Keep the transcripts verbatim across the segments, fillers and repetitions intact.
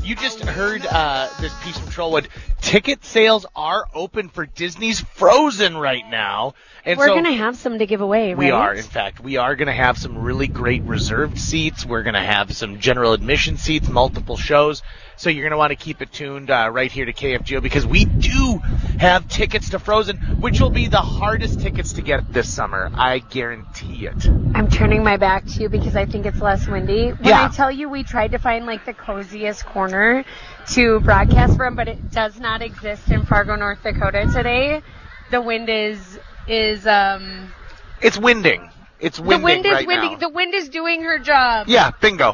you just heard uh, this piece from Trollwood. Ticket sales are open for Disney's Frozen right now. And We're so going to have some to give away, right? We are, in fact. We are going to have some really great reserved seats. We're going to have some general admission seats, multiple shows. So you're going to want to keep it tuned uh, right here to K F G O because we do have tickets to Frozen, which will be the hardest tickets to get this summer. I guarantee it. I'm turning my back to you because I think it's less windy. When Yeah. I tell you we tried to find like the coziest corner to broadcast from, but it does not exist in Fargo, North Dakota today. The wind is is um It's winding. It's winding the wind is right winding. now. The wind is doing her job. Yeah, bingo.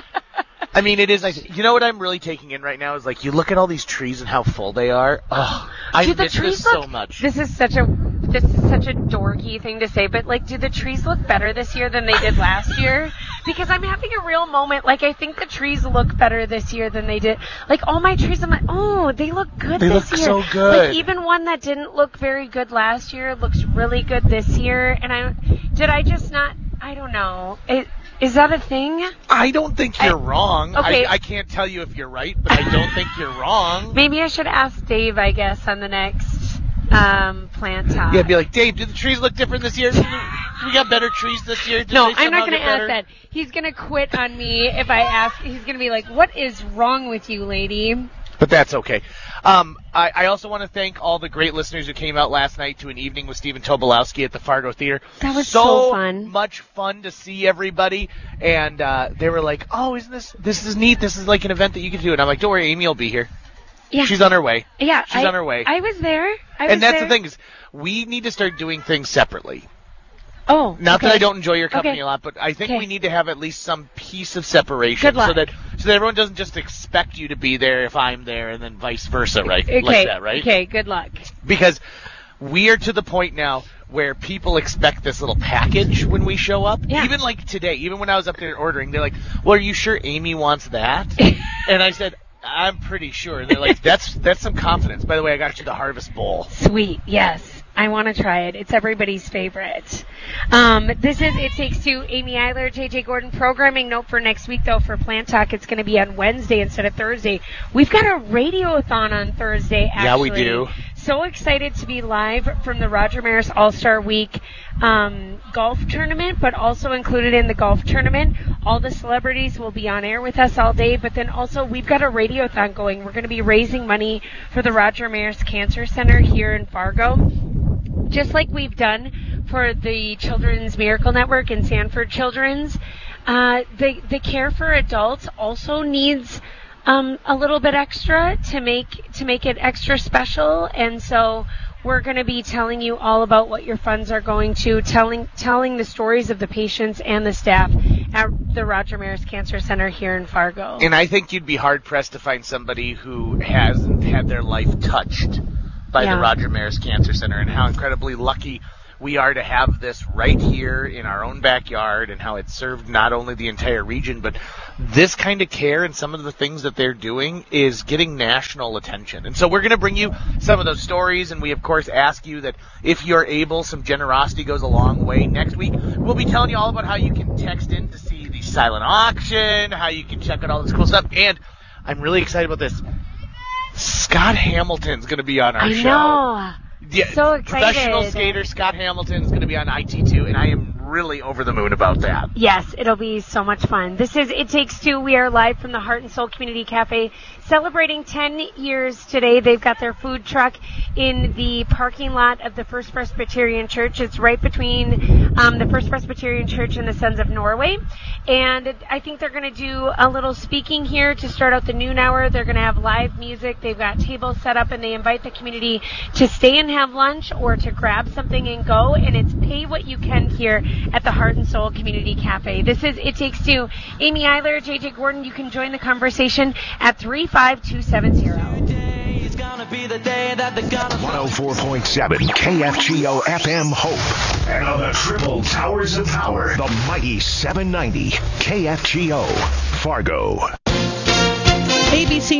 I mean, it is nice. You know what I'm really taking in right now is, like, you look at all these trees and how full they are. Oh, I Do the miss trees this look, so much. This is such a this is such a dorky thing to say, but like, do the trees look better this year than they did last year? Because I'm having a real moment. Like, I think the trees look better this year than they did. Like, all my trees, I'm like, oh, they look good They this look year. so good. Like, even one that didn't look very good last year looks really good this year. And I did I just not? I don't know. It, Is that a thing? I don't think you're I, wrong. Okay. I, I can't tell you if you're right, but I don't think you're wrong. Maybe I should ask Dave, I guess, on the next um, plant talk. Yeah, be like, Dave, do the trees look different this year? We got better trees this year? Did No, they I'm not somehow going to get ask better? that. He's going to quit on me if I ask. He's going to be like, what is wrong with you, lady? But that's okay. Um, I, I also want to thank all the great listeners who came out last night to an evening with Stephen Tobolowsky at the Fargo Theater. That was so fun. much fun to see everybody. And uh, they were like, oh, isn't this, this is neat. This is like an event that you can do. And I'm like, don't worry, Amy will be here. Yeah. She's on her way. Yeah. She's I, on her way. I was there. I was and that's there. the thing is, we need to start doing things separately. Oh, Not okay. that I don't enjoy your company Okay. a lot, but I think Okay. we need to have at least some piece of separation Good luck. so that so that everyone doesn't just expect you to be there if I'm there, and then vice versa, right? Okay. Like that, right? Okay. Good luck. Because we are to the point now where people expect this little package when we show up. Yeah. Even like today, even when I was up there ordering, they're like, "Well, are you sure Amy wants that?" And I said, "I'm pretty sure." They're like, "That's that's some confidence." By the way, I got you the Harvest Bowl. Sweet. Yes. I want to try it. It's everybody's favorite. Um, this is It Takes Two. Amy Eiler, J J Gordon. Programming note for next week, though, for Plant Talk, it's going to be on Wednesday instead of Thursday. We've got a radiothon on Thursday, actually. Yeah, we do. So excited to be live from the Roger Maris All-Star Week um, golf tournament, but also included in the golf tournament. All the celebrities will be on air with us all day, but then also we've got a radiothon going. We're going to be raising money for the Roger Maris Cancer Center here in Fargo, just like we've done for the Children's Miracle Network and Sanford Children's. Uh, the the care for adults also needs um, a little bit extra to make to make it extra special, and so we're going to be telling you all about what your funds are going to, telling telling the stories of the patients and the staff at the Roger Maris Cancer Center here in Fargo. And I think you'd be hard-pressed to find somebody who hasn't had their life touched by Yeah. the Roger Maris Cancer Center, and how incredibly lucky we are to have this right here in our own backyard, and how it's served not only the entire region, but this kind of care and some of the things that they're doing is getting national attention. And so we're going to bring you some of those stories, and we, of course, ask you that if you're able, some generosity goes a long way. Next week, we'll be telling you all about how you can text in to see the silent auction, how you can check out all this cool stuff, and I'm really excited about this. Scott Hamilton's going to be on our I show. know. Yeah, So excited. Professional skater Scott Hamilton is going to be on I T two, and I am really over the moon about that. Yes, it'll be so much fun. This is It Takes Two. We are live from the Heart and Soul Community Cafe, celebrating ten years today. They've got their food truck in the parking lot of the First Presbyterian Church. It's right between um, the First Presbyterian Church and the Sons of Norway. And I think they're going to do a little speaking here to start out the noon hour. They're going to have live music. They've got tables set up, and they invite the community to stay and have lunch or to grab something and go. And it's pay what you can here at the Heart and Soul Community Cafe. This is It Takes Two. Amy Eiler, J J Gordon, you can join the conversation at three five two seven zero. one oh four point seven K F G O F M Hope. And on the triple towers of power, the mighty seven ninety K F G O Fargo. A B C News.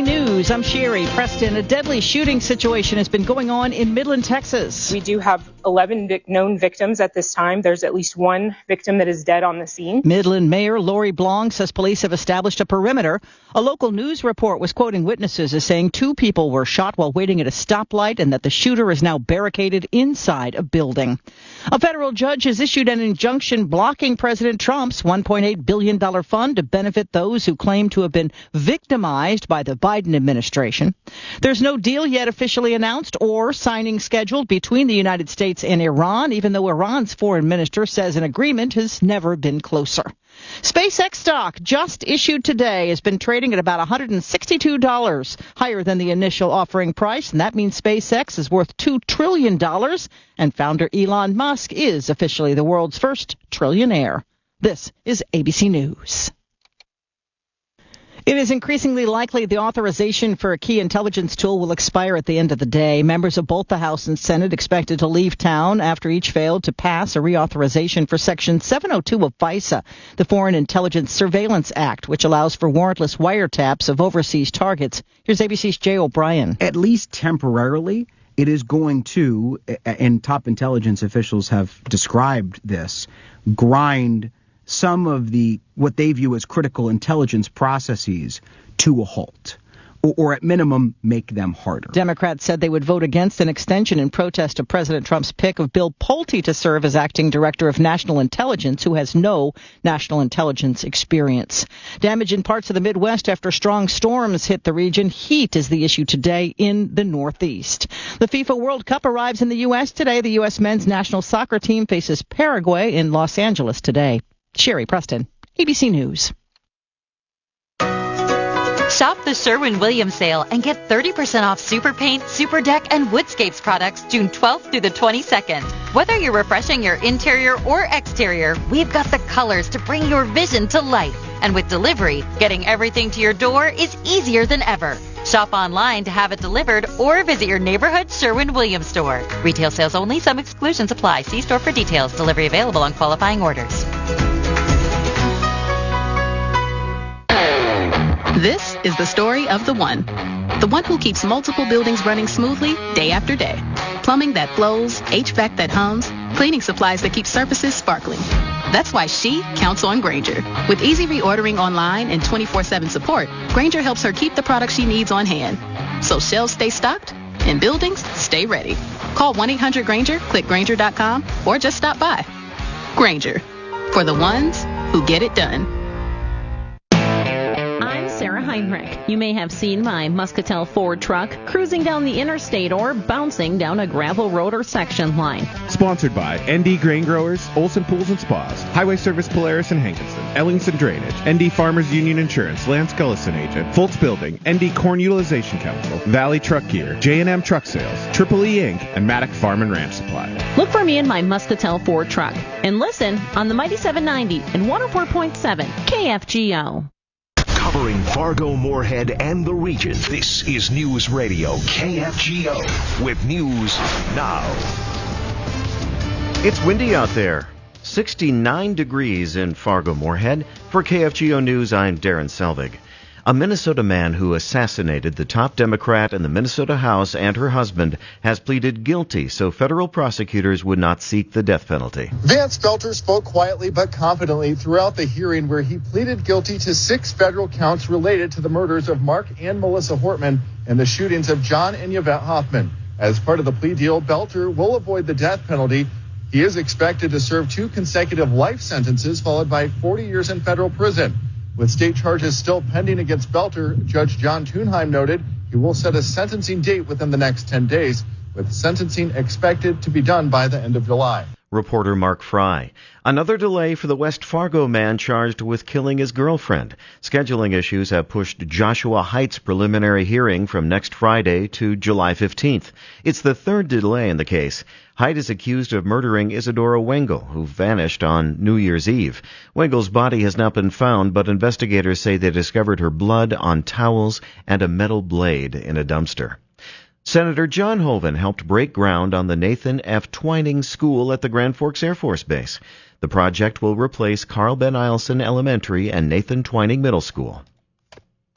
News. I'm Sherry Preston. A deadly shooting situation has been going on in Midland, Texas. We do have eleven vic- known victims at this time. There's at least one victim that is dead on the scene. Midland Mayor Lori Blong says police have established a perimeter. A local news report was quoting witnesses as saying two people were shot while waiting at a stoplight and that the shooter is now barricaded inside a building. A federal judge has issued an injunction blocking President Trump's one point eight billion dollars fund to benefit those who claim to have been victimized by the Biden administration. There's no deal yet officially announced or signing scheduled between the United States and Iran, even though Iran's foreign minister says an agreement has never been closer. SpaceX stock, just issued today, has been trading at about one hundred sixty-two dollars, higher than the initial offering price, and that means SpaceX is worth two trillion dollars, and founder Elon Musk is officially the world's first trillionaire. This is A B C News. It is increasingly likely the authorization for a key intelligence tool will expire at the end of the day. Members of both the House and Senate expected to leave town after each failed to pass a reauthorization for Section seven oh two of FISA, the Foreign Intelligence Surveillance Act, which allows for warrantless wiretaps of overseas targets. Here's A B C's Jay O'Brien. At least temporarily, it is going to, and top intelligence officials have described this, grind some of the what they view as critical intelligence processes to a halt, or, or at minimum make them harder. Democrats said they would vote against an extension in protest of President Trump's pick of Bill Pulte to serve as acting director of national intelligence, who has no national intelligence experience. Damage in parts of the Midwest after strong storms hit the region. Heat is the issue today in the Northeast. The FIFA World Cup arrives in the U S today. The U S men's national soccer team faces Paraguay in Los Angeles today. Sherry Preston, A B C News. Shop the Sherwin-Williams sale and get thirty percent off Super Paint, Super Deck, and Woodscapes products June twelfth through the twenty-second. Whether you're refreshing your interior or exterior, we've got the colors to bring your vision to life. And with delivery, getting everything to your door is easier than ever. Shop online to have it delivered or visit your neighborhood Sherwin-Williams store. Retail sales only. Some exclusions apply. See store for details. Delivery available on qualifying orders. This is the story of the one. The one who keeps multiple buildings running smoothly day after day. Plumbing that flows, H V A C that hums, cleaning supplies that keep surfaces sparkling. That's why she counts on Grainger. With easy reordering online and twenty-four seven support, Grainger helps her keep the products she needs on hand. So shelves stay stocked and buildings stay ready. Call one eight hundred Grainger, click Grainger dot com, or just stop by. Grainger, for the ones who get it done. Sarah Heinrich. You may have seen my Muscatel Ford truck cruising down the interstate or bouncing down a gravel road or section line. Sponsored by N D Grain Growers, Olson Pools and Spas, Highway Service Polaris and Hankinson, Ellingson Drainage, N D Farmers Union Insurance, Lance Gullison Agent, Foltz Building, N D Corn Utilization Council, Valley Truck Gear, J and M Truck Sales, Triple E Incorporated, and Maddock Farm and Ranch Supply. Look for me in my Muscatel Ford truck and listen on the Mighty seven ninety and one oh four point seven K F G O. Covering Fargo, Moorhead, and the region, this is News Radio K F G O with news now. It's windy out there. sixty-nine degrees in Fargo, Moorhead. For K F G O News, I'm Darren Selvig. A Minnesota man who assassinated the top Democrat in the Minnesota House and her husband has pleaded guilty so federal prosecutors would not seek the death penalty. Vance Belter spoke quietly but confidently throughout the hearing, where he pleaded guilty to six federal counts related to the murders of Mark and Melissa Hortman and the shootings of John and Yvette Hoffman. As part of the plea deal, Belter will avoid the death penalty. He is expected to serve two consecutive life sentences, followed by forty years in federal prison. With state charges still pending against Belter, Judge John Thunheim noted he will set a sentencing date within the next ten days, with sentencing expected to be done by the end of July. Reporter Mark Fry. Another delay for the West Fargo man charged with killing his girlfriend. Scheduling issues have pushed Joshua Heights' preliminary hearing from next Friday to July fifteenth. It's the third delay in the case. Height is accused of murdering Isadora Wengel, who vanished on New Year's Eve. Wengel's body has not been found, but investigators say they discovered her blood on towels and a metal blade in a dumpster. Senator John Hoeven helped break ground on the Nathan F. Twining School at the Grand Forks Air Force Base. The project will replace Carl Ben Eielson Elementary and Nathan Twining Middle School.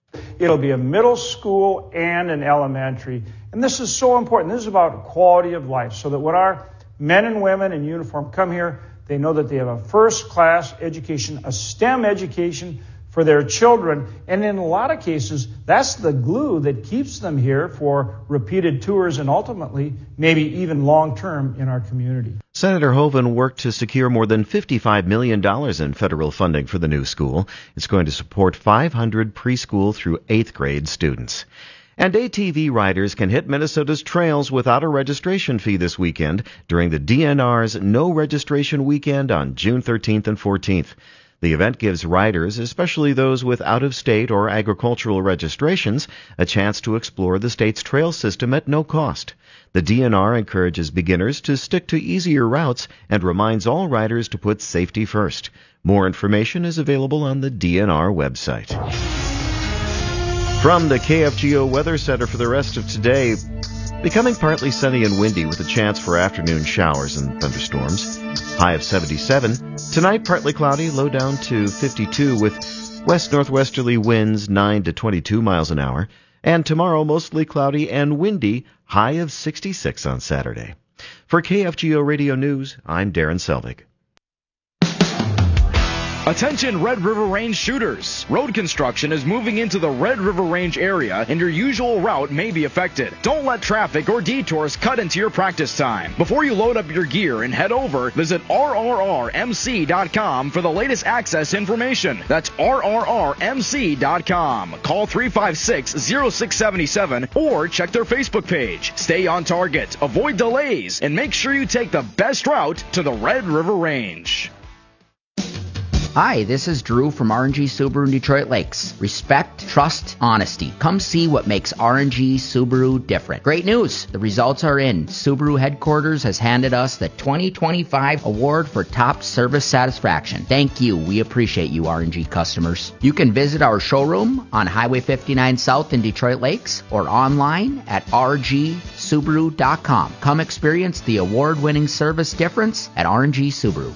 It'll be a middle school and an elementary. And this is so important. This is about quality of life, so that when our men and women in uniform come here, they know that they have a first-class education, a STEM education for their children. And in a lot of cases, that's the glue that keeps them here for repeated tours and ultimately maybe even long-term in our community. Senator Hoeven worked to secure more than fifty-five million dollars in federal funding for the new school. It's going to support five hundred preschool through eighth grade students. And A T V riders can hit Minnesota's trails without a registration fee this weekend during the D N R's No Registration Weekend on June thirteenth and fourteenth. The event gives riders, especially those with out-of-state or agricultural registrations, a chance to explore the state's trail system at no cost. The D N R encourages beginners to stick to easier routes and reminds all riders to put safety first. More information is available on the D N R website. From the K F G O Weather Center for the rest of today, becoming partly sunny and windy with a chance for afternoon showers and thunderstorms. High of seventy-seven. Tonight, partly cloudy, low down to fifty-two with west-northwesterly winds nine to twenty-two miles an hour. And tomorrow, mostly cloudy and windy, high of sixty-six on Saturday. For K F G O Radio News, I'm Darren Selvig. Attention Red River Range shooters. Road construction is moving into the Red River Range area and your usual route may be affected. Don't let traffic or detours cut into your practice time. Before you load up your gear and head over, visit R R R M C dot com for the latest access information. That's R R R M C dot com. Call three five six, zero six seven seven or check their Facebook page. Stay on target, avoid delays, and make sure you take the best route to the Red River Range. Hi, this is Drew from R and G Subaru in Detroit Lakes. Respect, trust, honesty. Come see what makes R and G Subaru different. Great news! The results are in. Subaru headquarters has handed us the twenty twenty-five award for top service satisfaction. Thank you. We appreciate you, R and G customers. You can visit our showroom on Highway fifty-nine South in Detroit Lakes or online at R G Subaru dot com. Come experience the award-winning service difference at R and G Subaru.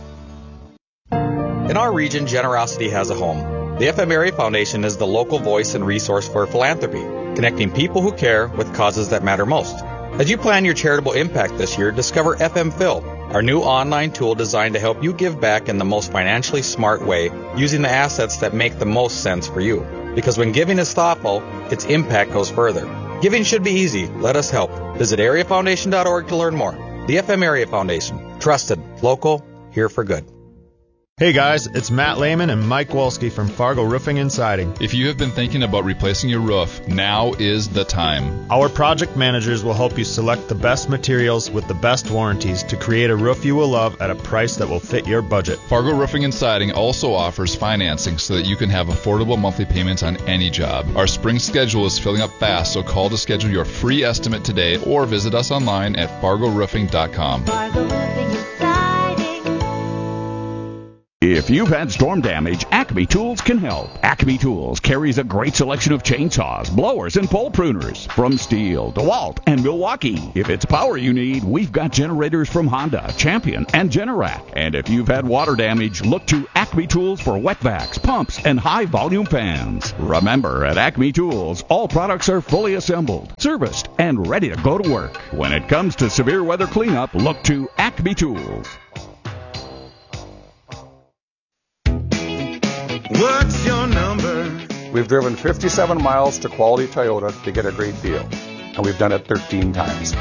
In our region, generosity has a home. The F M Area Foundation is the local voice and resource for philanthropy, connecting people who care with causes that matter most. As you plan your charitable impact this year, discover F M Phil, our new online tool designed to help you give back in the most financially smart way, using the assets that make the most sense for you. Because when giving is thoughtful, its impact goes further. Giving should be easy. Let us help. Visit area foundation dot org to learn more. The F M Area Foundation. Trusted, local, here for good. Hey guys, it's Matt Lehman and Mike Wolski from Fargo Roofing and Siding. If you have been thinking about replacing your roof, now is the time. Our project managers will help you select the best materials with the best warranties to create a roof you will love at a price that will fit your budget. Fargo Roofing and Siding also offers financing so that you can have affordable monthly payments on any job. Our spring schedule is filling up fast, so call to schedule your free estimate today or visit us online at fargo roofing dot com. Fargo Roofing and Siding. If you've had storm damage, Acme Tools can help. Acme Tools carries a great selection of chainsaws, blowers, and pole pruners from Stihl, DeWalt, and Milwaukee. If it's power you need, we've got generators from Honda, Champion, and Generac. And if you've had water damage, look to Acme Tools for wet vacs, pumps, and high-volume fans. Remember, at Acme Tools, all products are fully assembled, serviced, and ready to go to work. When it comes to severe weather cleanup, look to Acme Tools. What's your number? We've driven fifty-seven miles to Quality Toyota to get a great deal, and we've done it thirteen times.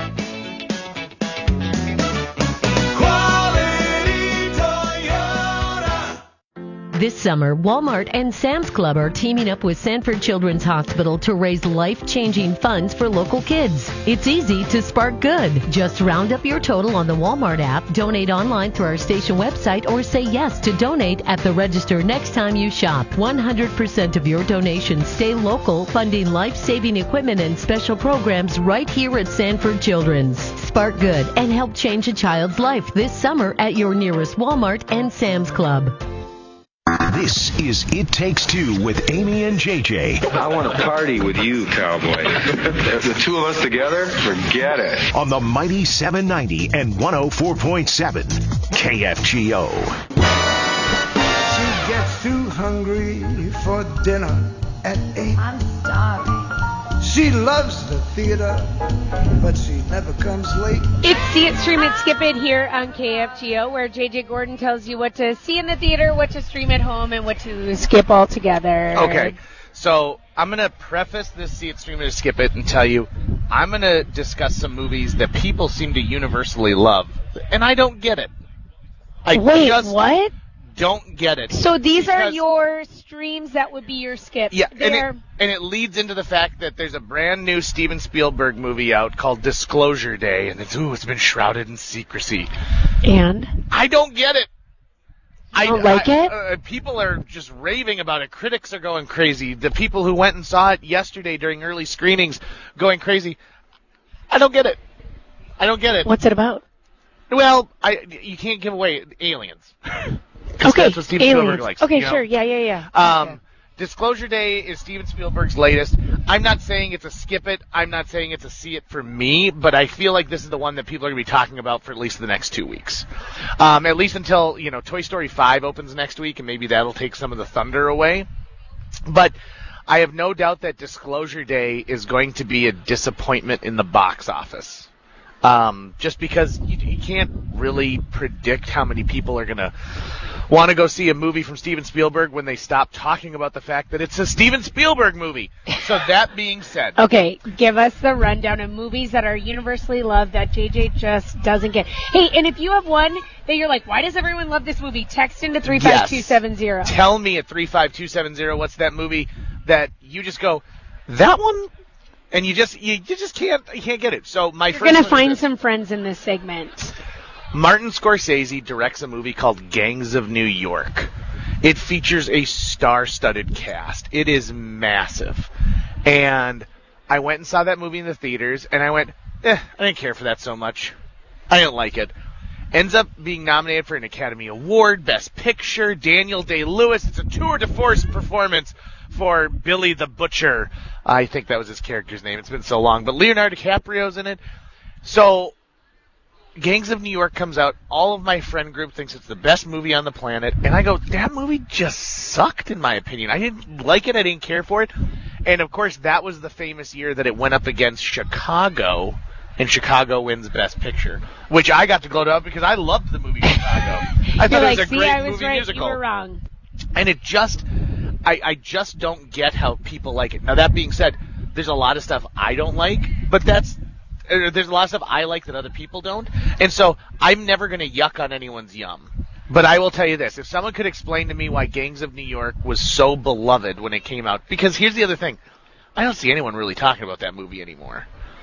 This summer, Walmart and Sam's Club are teaming up with Sanford Children's Hospital to raise life-changing funds for local kids. It's easy to spark good. Just round up your total on the Walmart app, donate online through our station website, or say yes to donate at the register next time you shop. one hundred percent of your donations stay local, funding life-saving equipment and special programs right here at Sanford Children's. Spark good and help change a child's life this summer at your nearest Walmart and Sam's Club. This is It Takes Two with Amy and J J. I want to party with you, cowboy. The two of us together, forget it. On the mighty seven ninety and one oh four point seven K F G O. She gets too hungry for dinner at eight. I'm sorry. She loves the theater, but she never comes late. It's See It, Stream It, Skip It here on K F G O, where J J Gordon tells you what to see in the theater, what to stream at home, and what to skip altogether. Okay, so I'm going to preface this See It, Stream It, or Skip It and tell you I'm going to discuss some movies that people seem to universally love, and I don't get it. I Wait, just what? don't get it. So these are Because- your streams that would be your skips. Yeah, and They're- it, and it leads into the fact that there's a brand new Steven Spielberg movie out called Disclosure Day, and it's ooh, it's been shrouded in secrecy. And? I don't get it. You I don't like I, it? Uh, people are just raving about it. Critics are going crazy. The people who went and saw it yesterday during early screenings going crazy. I don't get it. I don't get it. What's it about? Well, I you can't give away aliens. Okay, That's what Steven aliens. Spielberg likes. Okay, you know? sure. Yeah, yeah, yeah. Um, Disclosure Day is Steven Spielberg's latest. I'm not saying it's a skip it. I'm not saying it's a see it for me, but I feel like this is the one that people are going to be talking about for at least the next two weeks. Um, at least until, you know, Toy Story five opens next week, and maybe that'll take some of the thunder away. But I have no doubt that Disclosure Day is going to be a disappointment in the box office. Um, just because you, you can't really predict how many people are going to want to go see a movie from Steven Spielberg when they stop talking about the fact that it's a Steven Spielberg movie. So that being said. Okay, give us the rundown of movies that are universally loved that J J just doesn't get. Hey, and if you have one that you're like, why does everyone love this movie? Text into three five two seven zero. Yes. Tell me at three five two seven zero what's that movie that you just go, that one? And you just you, you just can't you can't get it. So my You're first going to one is find this. some friends in this segment. Martin Scorsese directs a movie called Gangs of New York. It features a star-studded cast. It is massive. And I went and saw that movie in the theaters, and I went, eh, I didn't care for that so much. I didn't like it. Ends up being nominated for an Academy Award, Best Picture, Daniel Day-Lewis. It's a tour de force performance for Billy the Butcher. I think that was his character's name. It's been so long. But Leonardo DiCaprio's in it. So Gangs of New York comes out. All of my friend group thinks it's the best movie on the planet. And I go, that movie just sucked, in my opinion. I didn't like it. I didn't care for it. And, of course, that was the famous year that it went up against Chicago, and Chicago wins Best Picture, which I got to gloat up because I loved the movie Chicago. I thought You're it like, was a see, great I was movie right, musical. You were wrong. And it just, I, I just don't get how people like it. Now, that being said, there's a lot of stuff I don't like, but that's, uh, there's a lot of stuff I like that other people don't. And so I'm never going to yuck on anyone's yum. But I will tell you this, if someone could explain to me why Gangs of New York was so beloved when it came out, because here's the other thing, I don't see anyone really talking about that movie anymore.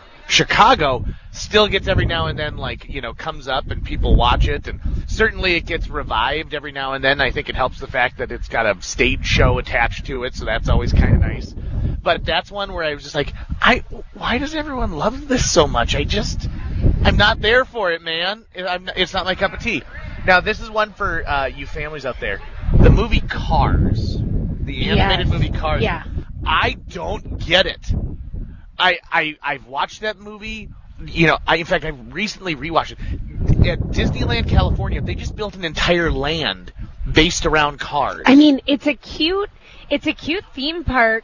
Chicago still gets every now and then, like, you know, comes up and people watch it, and certainly it gets revived every now and then. I think it helps the fact that it's got a stage show attached to it, so that's always kind of nice. But that's one where I was just like, I, why does everyone love this so much? I just, I'm not there for it, man. I'm not, it's not my cup of tea. Now, this is one for uh, you families out there. The movie Cars, the animated Yes. movie Cars. Yeah. I don't get it. I, I, I've watched that movie, you know, I, in fact, I recently rewatched it. At Disneyland, California, they just built an entire land based around cars. I mean, it's a cute, it's a cute theme park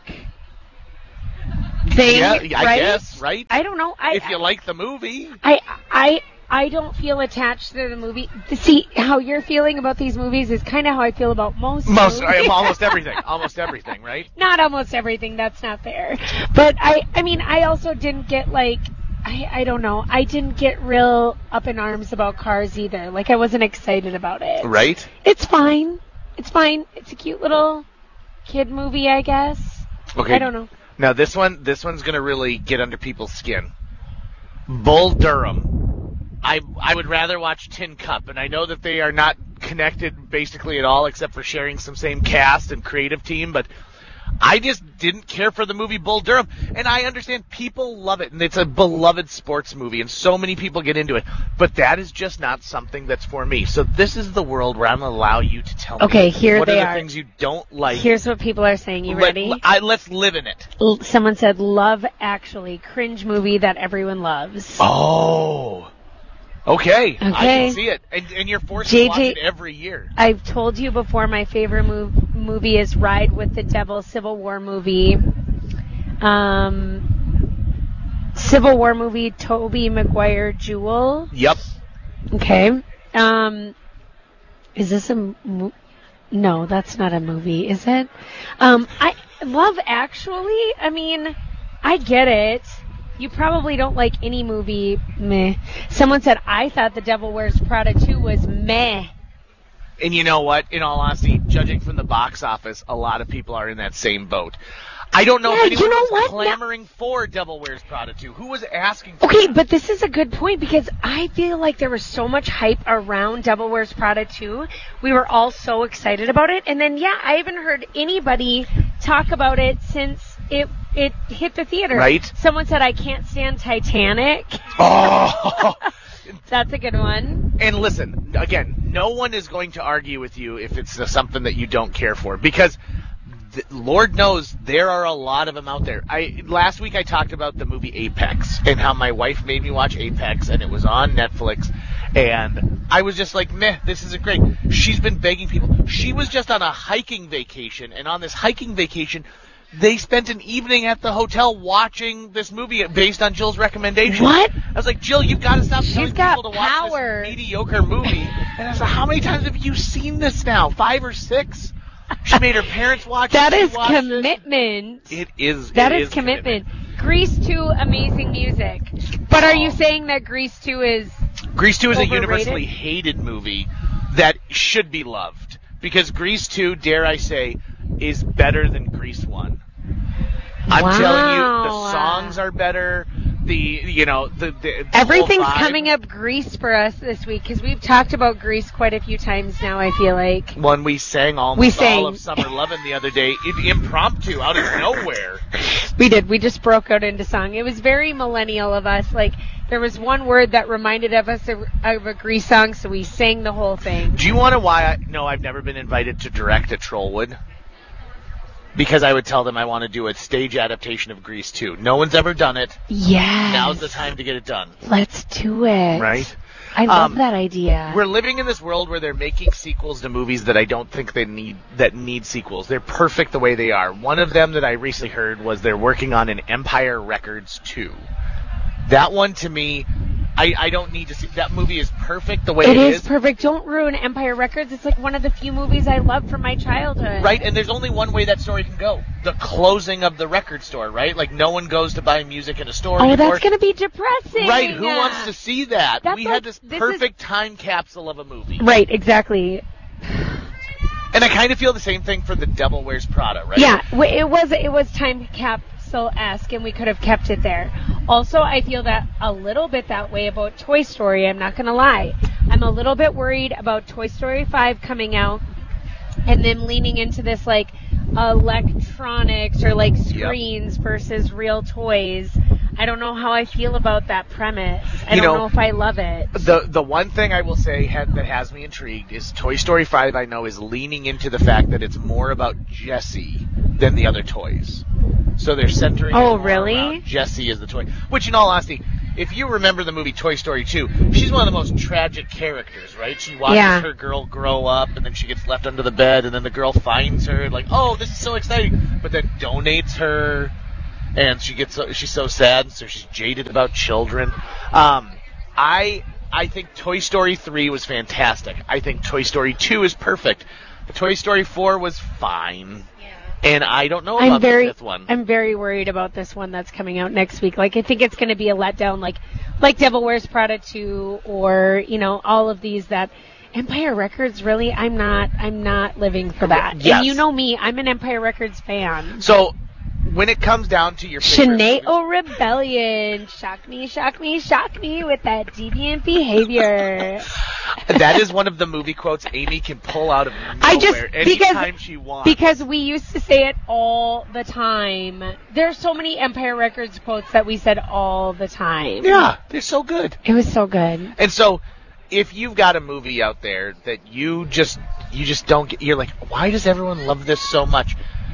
thing, yeah, I right? guess, right? I don't know. I, if you like the movie. I, I, I don't feel attached to the movie. See, how you're feeling about these movies is kind of how I feel about most Most, movies. almost everything. Almost everything, right? Not almost everything. That's not fair. But I, I mean, I also didn't get like, I, I don't know. I didn't get real up in arms about Cars either. Like, I wasn't excited about it. Right? It's fine. It's fine. It's a cute little kid movie, I guess. Okay. I don't know. Now, this one, this one's going to really get under people's skin. Bull Durham. I I would rather watch Tin Cup, and I know that they are not connected basically at all except for sharing some same cast and creative team, but I just didn't care for the movie Bull Durham, and I understand people love it, and it's a beloved sports movie, and so many people get into it, but that is just not something that's for me. So this is the world where I'm going to allow you to tell Okay, me here what they are the are. things you don't like. Here's what people are saying. You Let- ready? I, let's live in it. L- Someone said, Love Actually, cringe movie that everyone loves. Oh. Okay, Okay. I can see it, and, and you're forced J J, to watch it every year. I've told you before, my favorite mov- movie is Ride with the Devil, Civil War movie. Um, Civil War movie, Tobey Maguire, Jewel. Yep. Okay. Um, is this a... Mo- no, that's not a movie, is it? Um, I Love Actually, I mean, I get it. You probably don't like any movie, meh. Someone said, I thought The Devil Wears Prada two was meh. And you know what? In all honesty, judging from the box office, a lot of people are in that same boat. I don't know Yeah, if anyone you know was what? clamoring for Devil Wears Prada two. Who was asking for Okay, it? but this is a good point because I feel like there was so much hype around Devil Wears Prada two. We were all so excited about it. And then, yeah, I haven't heard anybody talk about it since it it hit the theater. Right. Someone said, I can't stand Titanic. Oh! That's a good one. And listen, again, no one is going to argue with you if it's uh, something that you don't care for, because th- Lord knows there are a lot of them out there. I last week I talked about the movie Apex and how my wife made me watch Apex, and it was on Netflix, and I was just like, meh, this isn't great. She's been begging people. She was just on a hiking vacation, and on this hiking vacation, they spent an evening at the hotel watching this movie based on Jill's recommendation. What? I was like, Jill, you've got to stop She's telling got people to watch power. this mediocre movie. And I was like, how many times have you seen this now? Five or six? She made her parents watch That it. She is watched commitment. It, it is. That it is commitment. Grease two, amazing music. But are you saying that Grease two is Grease two is a overrated? universally hated movie that should be loved. Because Grease two, dare I say, is better than Grease one. I'm Wow. telling you, the songs are better. The you know the, the, the Everything's whole vibe. coming up Grease for us this week because we've talked about Grease quite a few times now, I feel like. When we sang almost We sang. all of Summer Lovin' the other day, it, impromptu, out of nowhere. We did. We just broke out into song. It was very millennial of us. Like, there was one word that reminded of us of, of a Grease song, so we sang the whole thing. Do you want to why I no, I've never been invited to direct at Trollwood? Because I would tell them I want to do a stage adaptation of Grease two. No one's ever done it. Yes. Now's the time to get it done. Let's do it. Right? I love Um, that idea. We're living in this world where they're making sequels to movies that I don't think they need that need sequels. They're perfect the way they are. One of them that I recently heard was they're working on an Empire Records two. That one to me, I, I don't need to see. That movie is perfect the way It it is is. perfect. Don't ruin Empire Records. It's like one of the few movies I love from my childhood. Right, and there's only one way that story can go. The closing of the record store, right? Like, no one goes to buy music in a store Oh, anymore. that's going to be depressing. Right, who wants to see that? That's we like- had this this perfect time capsule of a movie. Right, exactly. And I kind of feel the same thing for The Devil Wears Prada, right? Yeah, w- it was it was time capsule-esque, and we could have kept it there. Also, I feel that a little bit that way about Toy Story. I'm not going to lie. I'm a little bit worried about Toy Story five coming out and them leaning into this, like, electronics or, like, screens versus real toys. I don't know how I feel about that premise. I You don't know, know if I love it. The the one thing I will say had, that has me intrigued is Toy Story five, I know, is leaning into the fact that it's more about Jessie than the other toys. So they're centering Oh, it more really? around Jessie as the toy. Which, in all honesty, if you remember the movie Toy Story two, she's one of the most tragic characters, right? She watches Yeah. her girl grow up, and then she gets left under the bed, and then the girl finds her, like, oh, this is so exciting, but then donates her, and she gets so, she's so sad, so she's jaded about children. Um, I I think Toy Story three was fantastic. I think Toy Story two is perfect. Toy Story four was fine. And I don't know about I'm very, the fifth one. I'm very worried about this one that's coming out next week. Like, I think it's going to be a letdown, like, like Devil Wears Prada two, or you know, all of these that Empire Records. Really, I'm not, I'm not living for that. Yes. And you know me, I'm an Empire Records fan. So, when it comes down to your favorite Shanae Rebellion, shock me, shock me, shock me with that deviant behavior. that is one of the movie quotes Amy can pull out of nowhere I just anytime because she wants. because we used to say it all the time. There's so many Empire Records quotes that we said all the time. Yeah, they're so good. It was so good. And so, if you've got a movie out there that you just you just don't get, you're like, why does everyone love this so much?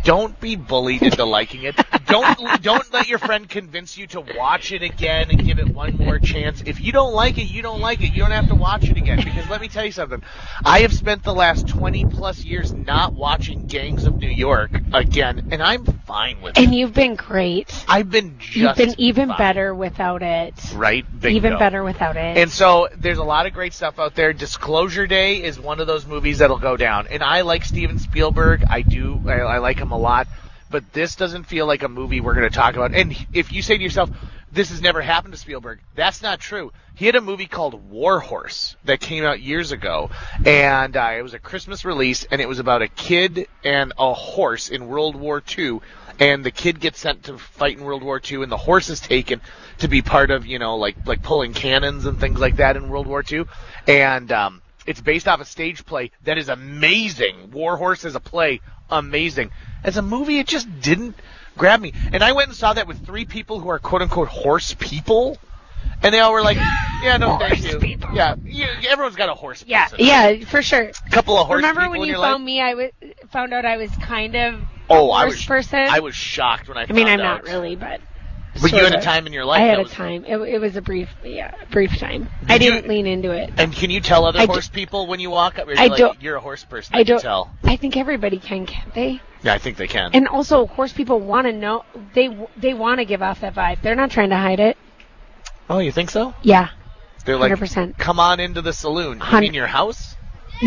don't be bullied into liking it. Don't don't let your friend convince you to watch it again and give it one more chance. If you don't like it, you don't like it. You don't have to watch it again. Because let me tell you something. I have spent the last twenty plus years not watching Gangs of New York again, and I'm fine with it. And you've been great. I've been just You've been even fine. better without it. Right? Bingo. Even better without it. And so there's a lot of great stuff out there. Disclosure Day is one of those movies that'll go down. And I like Steven Spielberg. I do. I, I like him a lot. But this doesn't feel like a movie we're going to talk about. And if you say to yourself, this has never happened to Spielberg, that's not true. He had a movie called War Horse that came out years ago. And uh, it was a Christmas release. And it was about a kid and a horse in World War Two. And the kid gets sent to fight in World War Two. And the horse is taken to be part of, you know, like like pulling cannons and things like that in World War Two. And um, it's based off a stage play that is amazing. War Horse as a play, amazing. As a movie, it just didn't grab me. And I went and saw that with three people who are quote-unquote horse people. And they all were like, yeah, no, horse thank you. People. Yeah, you, everyone's got a horse Yeah, person. yeah, for sure. A couple of horse Remember people when in you your found life? me, I w- found out I was kind of Oh, a I horse was, person? I was shocked when I I found mean, I'm out. not really, but... But you sort had a of. time in your life I had that a was- time. It, it was a brief, yeah, brief time. Did I didn't you- lean into it. And can you tell other I horse do- people when you walk up? Or I like, don't- You're a horse person. I, I can don't. tell. I think everybody can, can't they? Yeah, I think they can. And also, horse people want to know. They they want to give off that vibe. They're not trying to hide it. Oh, you think so? Yeah. They're like, one hundred percent. come on into the saloon. You Hun- mean your house?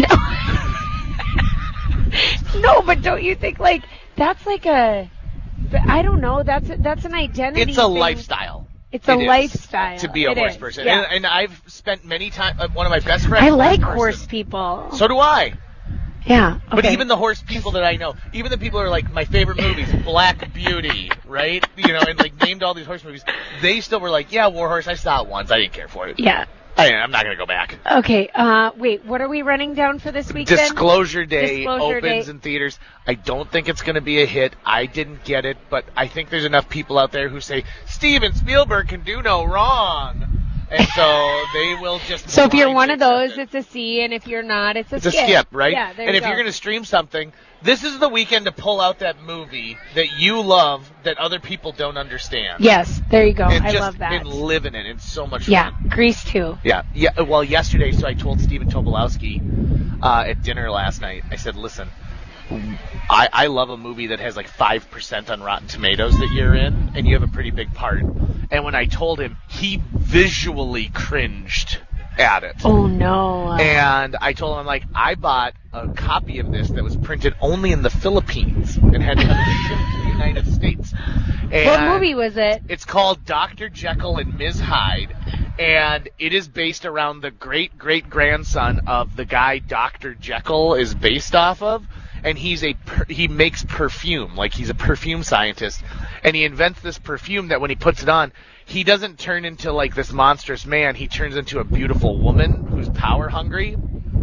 No, but don't you think like that's like a? I don't know. That's a, that's an identity. It's a thing. lifestyle. It's a It is lifestyle to be a It horse is, person. yeah. And, and I've spent many times. Uh, one of my best friends. I is a like person. horse people. So do I. Yeah. But okay. even the horse people that I know, even the people who are like my favorite movies, Black Beauty, right? You know, and like named all these horse movies, they still were like, yeah, War Horse, I saw it once, I didn't care for it. Yeah. I, I'm not gonna go back. Okay. Uh, wait. What are we running down for this week? then? Disclosure Day Disclosure opens Day. in theaters. I don't think it's going to be a hit. I didn't get it, but I think there's enough people out there who say Steven Spielberg can do no wrong, and so they will just. So if you're one blindly of those, accept it. it's a C, and if you're not, it's a It's a skip. skip, right? Yeah. There and you if go. you're going to stream something, this is the weekend to pull out that movie that you love that other people don't understand. Yes. There you go. And I just, love that. And live in it. It's so much Yeah. fun. Grease too. Yeah, yeah. Well, yesterday, so I told Stephen Tobolowsky uh, at dinner last night. I said, "Listen, I, I love a movie that has like five percent on Rotten Tomatoes that you're in, and you have a pretty big part." And when I told him, he visually cringed at it. Oh no. And I told him, I'm like, I bought a copy of this that was printed only in the Philippines and had to have it shipped to the United States. And What movie was it? It's called Doctor Jekyll and Miz Hyde, and it is based around the great-great-grandson of the guy Doctor Jekyll is based off of. And he's a per- he makes perfume, like he's a perfume scientist, and he invents this perfume that when he puts it on, he doesn't turn into like this monstrous man. He turns into a beautiful woman who's power hungry.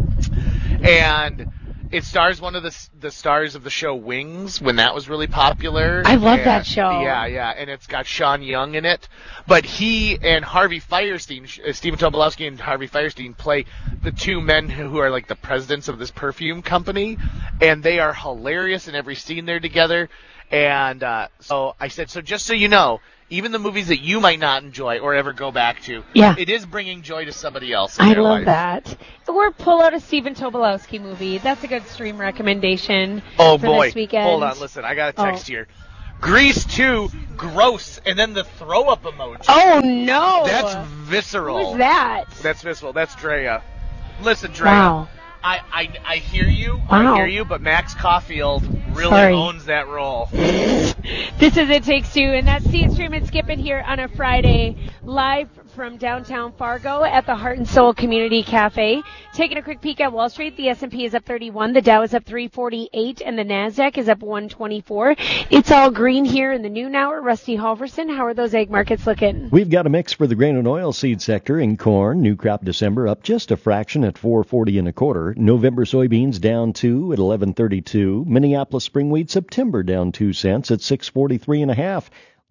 And it stars one of the the stars of the show Wings when that was really popular. I love And- that show. Yeah, yeah, and it's got Sean Young in it. But he and Harvey Fierstein, uh, Stephen Tobolowsky and Harvey Fierstein play the two men who are like the presidents of this perfume company, and they are hilarious in every scene they're together. And uh, so I said, so just so you know, even the movies that you might not enjoy or ever go back to, Yeah. it is bringing joy to somebody else in I their love life. that. Or pull out a Stephen Tobolowsky movie. That's a good stream recommendation. Oh for boy! This weekend. Hold on, listen. I got a text Oh. here. Grease two, gross, and then the throw up emoji. Oh no! That's visceral. Who's that? That's visceral. That's Drea. Listen, Drea. Wow. I, I, I hear you. Wow. I hear you, but Max Caulfield really Sorry. owns that role. This is It Takes Two, and that's See It, Stream It, Skip It here on a Friday, live from downtown Fargo at the Heart and Soul Community Cafe. Taking a quick peek at Wall Street, the S and P is up thirty-one, the Dow is up three forty-eight, and the NASDAQ is up one twenty-four. It's all green here in the noon hour. Rusty Halverson, how are those egg markets looking? We've got a mix for the grain and oil seed sector in corn. New crop December up just a fraction at four forty and a quarter. November soybeans down two at eleven thirty-two. Minneapolis spring wheat September down two cents at six forty-three and a half.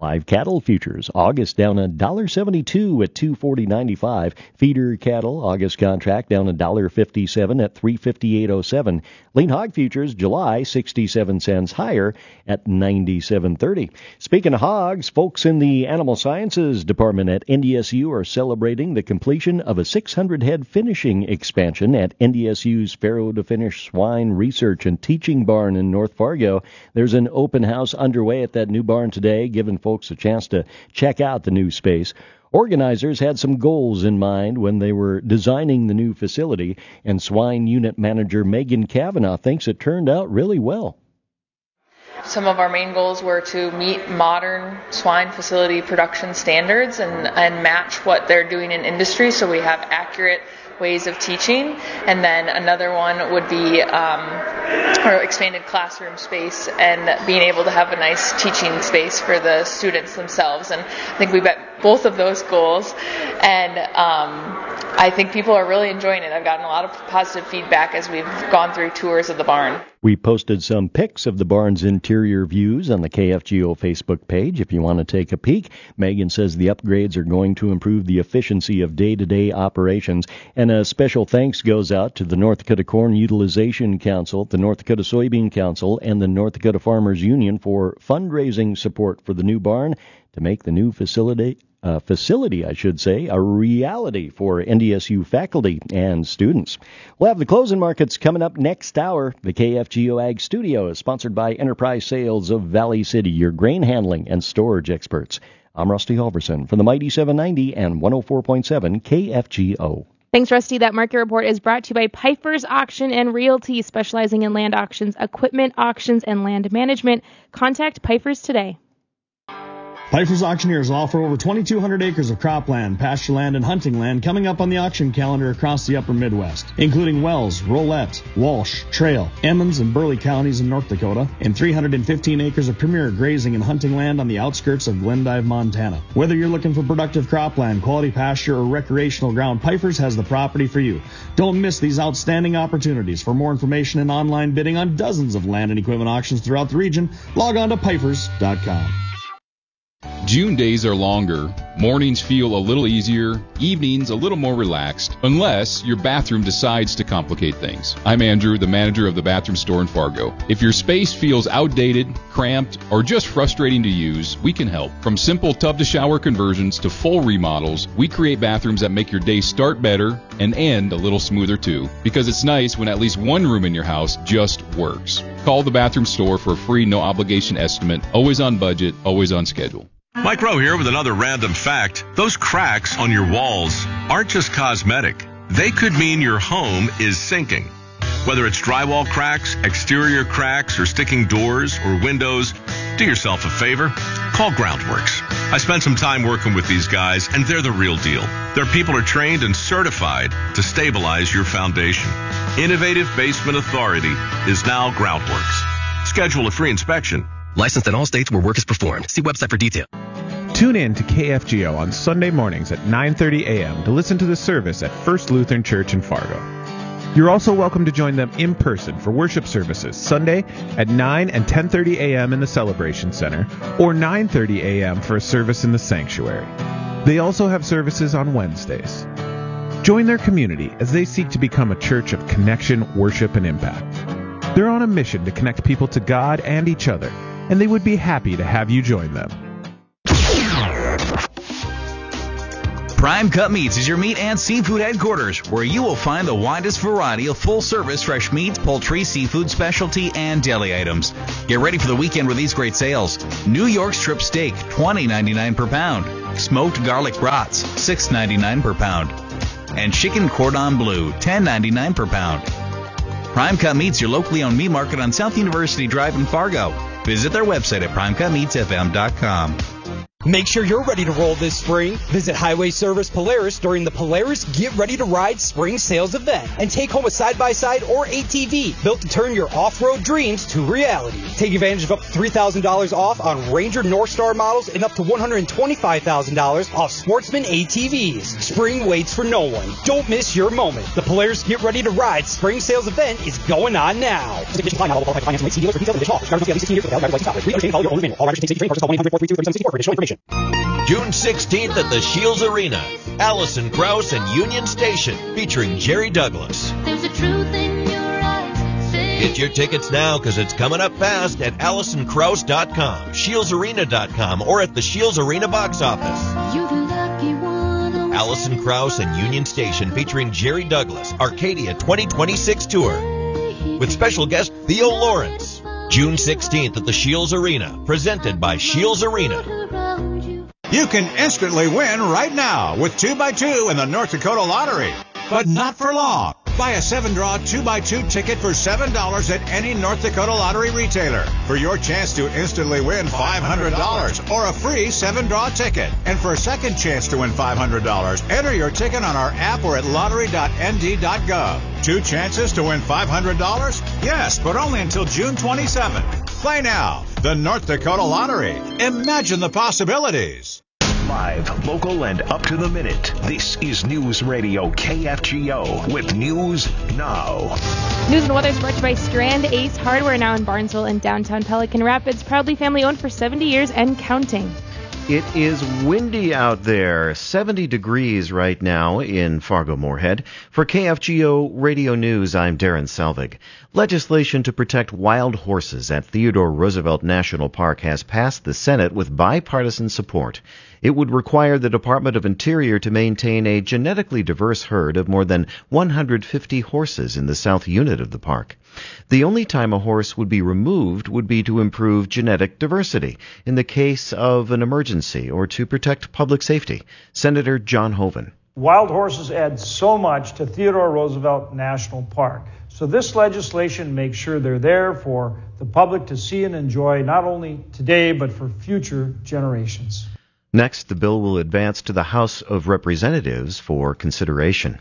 Live cattle futures, August down one dollar seventy-two at two forty ninety-five. Feeder cattle, August contract down one dollar fifty-seven at three fifty-eight oh seven. Lean hog futures, July sixty-seven cents higher at ninety-seven thirty. Speaking of hogs, folks in the Animal Sciences Department at N D S U are celebrating the completion of a six hundred head finishing expansion at N D S U's Farrow to Finish Swine Research and Teaching Barn in North Fargo. There's an open house underway at that new barn today, giving folks a chance to check out the new space. Organizers had some goals in mind when they were designing the new facility, and Swine Unit Manager Megan Kavanaugh thinks it turned out really well. Some of our main goals were to meet modern swine facility production standards and, and match what they're doing in industry, so we have accurate ways of teaching. And then another one would be um, our expanded classroom space and being able to have a nice teaching space for the students themselves. And I think we met both of those goals, and um, I think people are really enjoying it. I've gotten a lot of positive feedback as we've gone through tours of the barn. We posted some pics of the barn's interior views on the K F G O Facebook page if you want to take a peek. Megan says the upgrades are going to improve the efficiency of day-to-day operations. And a special thanks goes out to the North Dakota Corn Utilization Council, the North Dakota Soybean Council, and the North Dakota Farmers Union for fundraising support for the new barn to make the new facility Uh, facility, I should say, a reality for N D S U faculty and students. We'll have the closing markets coming up next hour. The K F G O Ag Studio is sponsored by Enterprise Sales of Valley City, your grain handling and storage experts. I'm Rusty Halverson from the Mighty seven ninety and one oh four point seven K F G O. Thanks, Rusty. That market report is brought to you by Piper's Auction and Realty, specializing in land auctions, equipment auctions, and land management. Contact Piper's today. Piper's Auctioneers offer over twenty-two hundred acres of cropland, pasture land, and hunting land coming up on the auction calendar across the upper Midwest, including Wells, Rolette, Walsh, Trail, Emmons, and Burley counties in North Dakota, and three hundred fifteen acres of premier grazing and hunting land on the outskirts of Glendive, Montana. Whether you're looking for productive cropland, quality pasture, or recreational ground, Piper's has the property for you. Don't miss these outstanding opportunities. For more information and online bidding on dozens of land and equipment auctions throughout the region, log on to pipers dot com. June days are longer, mornings feel a little easier, evenings a little more relaxed, unless your bathroom decides to complicate things. I'm Andrew, the manager of the bathroom store in Fargo. If your space feels outdated, cramped, or just frustrating to use, we can help. From simple tub-to-shower conversions to full remodels, we create bathrooms that make your day start better and end a little smoother too, because it's nice when at least one room in your house just works. Call the bathroom store for a free no-obligation estimate, always on budget, always on schedule. Mike Rowe here with another random fact. Those cracks on your walls aren't just cosmetic. They could mean your home is sinking. Whether it's drywall cracks, exterior cracks, or sticking doors or windows, do yourself a favor. Call Groundworks. I spent some time working with these guys, and they're the real deal. Their people are trained and certified to stabilize your foundation. Innovative Basement Authority is now Groundworks. Schedule a free inspection. Licensed in all states where work is performed. See website for details. Tune in to K F G O on Sunday mornings at nine thirty a.m. to listen to the service at First Lutheran Church in Fargo. You're also welcome to join them in person for worship services Sunday at nine and ten thirty a.m. in the Celebration Center, or nine thirty a.m. for a service in the sanctuary. They also have services on Wednesdays. Join their community as they seek to become a church of connection, worship, and impact. They're on a mission to connect people to God and each other, and they would be happy to have you join them. Prime Cut Meats is your meat and seafood headquarters, where you will find the widest variety of full-service fresh meats, poultry, seafood, specialty, and deli items. Get ready for the weekend with these great sales. New York strip steak, twenty ninety-nine per pound. Smoked garlic brats, six ninety-nine per pound. And chicken cordon bleu, ten ninety-nine per pound. Prime Cut Meats, your locally owned meat market on South University Drive in Fargo. Visit their website at prime cut meats f m dot com. Make sure you're ready to roll this spring. Visit Highway Service Polaris during the Polaris Get Ready to Ride Spring Sales Event and take home a side-by-side or A T V built to turn your off-road dreams to reality. Take advantage of up to three thousand dollars off on Ranger Northstar models and up to one hundred twenty-five thousand dollars off Sportsman A T Vs. Spring waits for no one. Don't miss your moment. The Polaris Get Ready to Ride Spring Sales Event is going on now. June sixteenth at the Shields Arena, Allison Krauss and Union Station, featuring Jerry Douglas. There's a truth in your eyes. Get your tickets now because it's coming up fast at allison krauss dot com, shields arena dot com, or at the Shields Arena box office. You're the lucky one. Allison Krauss and Union Station, featuring Jerry Douglas, Arcadia twenty twenty-six tour, with special guest Theo Lawrence. June sixteenth at the Shields Arena, presented by Shields Arena. You can instantly win right now with two by two in the North Dakota Lottery. But not for long. Buy a seven-draw two by two ticket for seven dollars at any North Dakota Lottery retailer for your chance to instantly win five hundred dollars or a free seven-draw ticket. And for a second chance to win five hundred dollars, enter your ticket on our app or at lottery dot n d dot gov. Two chances to win five hundred dollars? Yes, but only until June twenty-seventh. Play now. The North Dakota Lottery. Imagine the possibilities. Live, local, and up to the minute. This is News Radio K F G O with News Now. News and weather is brought to you by Strand Ace Hardware, now in Barnesville and downtown Pelican Rapids. Proudly family owned for seventy years and counting. It is windy out there, seventy degrees right now in Fargo-Moorhead. For K F G O Radio News, I'm Darren Selvig. Legislation to protect wild horses at Theodore Roosevelt National Park has passed the Senate with bipartisan support. It would require the Department of Interior to maintain a genetically diverse herd of more than one hundred fifty horses in the south unit of the park. The only time a horse would be removed would be to improve genetic diversity, in the case of an emergency or to protect public safety. Senator John Hoeven. Wild horses add so much to Theodore Roosevelt National Park. So this legislation makes sure they're there for the public to see and enjoy, not only today, but for future generations. Next, the bill will advance to the House of Representatives for consideration.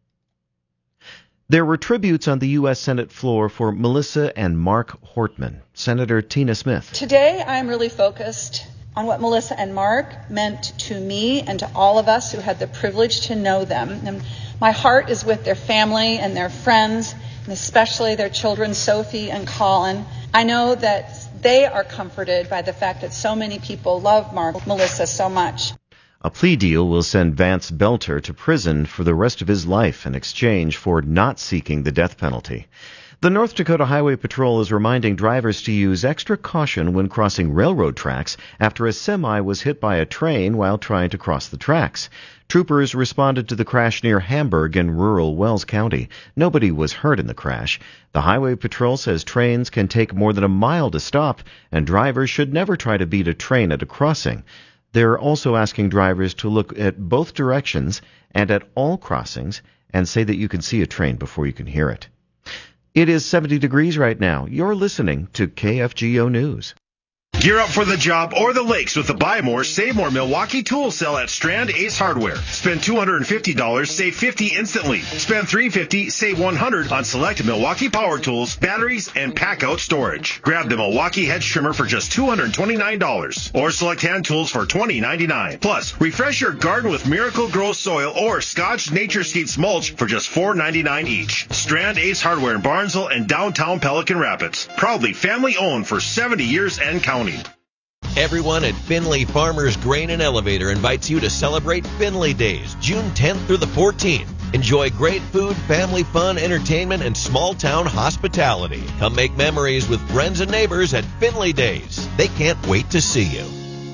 There were tributes on the U S Senate floor for Melissa and Mark Hortman. Senator Tina Smith. Today, I'm really focused on what Melissa and Mark meant to me and to all of us who had the privilege to know them. And my heart is with their family and their friends, and especially their children, Sophie and Colin. I know that they are comforted by the fact that so many people love Mark, Melissa so much. A plea deal will send Vance Belter to prison for the rest of his life in exchange for not seeking the death penalty. The North Dakota Highway Patrol is reminding drivers to use extra caution when crossing railroad tracks after a semi was hit by a train while trying to cross the tracks. Troopers responded to the crash near Hamburg in rural Wells County. Nobody was hurt in the crash. The Highway Patrol says trains can take more than a mile to stop, and drivers should never try to beat a train at a crossing. They're also asking drivers to look at both directions and at all crossings and say that you can see a train before you can hear it. It is seventy degrees right now. You're listening to K F G O News. Gear up for the job or the lakes with the Buy More, Save More Milwaukee Tool Sale at Strand Ace Hardware. Spend two hundred fifty dollars, save fifty dollars instantly. Spend three hundred fifty dollars, save one hundred dollars on select Milwaukee power tools, batteries, and pack-out storage. Grab the Milwaukee hedge trimmer for just two hundred twenty-nine dollars or select hand tools for twenty ninety-nine. Plus, refresh your garden with Miracle Grow Soil or Scotch Nature Seeds mulch for just four ninety-nine each. Strand Ace Hardware in Barnesville and downtown Pelican Rapids. Proudly family-owned for seventy years and counting. Everyone at Finley Farmers Grain and Elevator invites you to celebrate Finley Days, June tenth through the fourteenth. Enjoy great food, family fun, entertainment, and small-town hospitality. Come make memories with friends and neighbors at Finley Days. They can't wait to see you.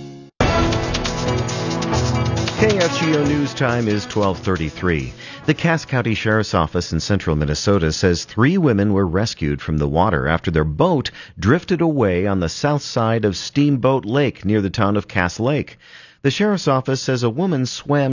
K F G O News Time is twelve thirty-three. The Cass County Sheriff's Office in central Minnesota says three women were rescued from the water after their boat drifted away on the south side of Steamboat Lake near the town of Cass Lake. The Sheriff's Office says a woman swam